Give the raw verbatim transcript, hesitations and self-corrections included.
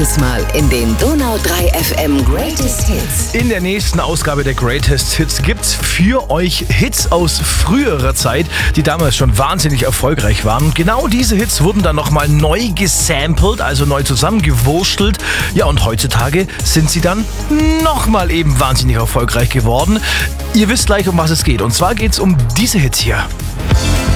nächstes Mal in den Donau drei F M Greatest Hits. In der nächsten Ausgabe der Greatest Hits gibt's für euch Hits aus früherer Zeit, die damals schon wahnsinnig erfolgreich waren. Und genau diese Hits wurden dann nochmal neu gesampelt, also neu zusammengewurstelt. Ja, und heutzutage sind sie dann nochmal eben wahnsinnig erfolgreich geworden. Ihr wisst gleich, um was es geht. Und zwar geht's um diese Hits hier.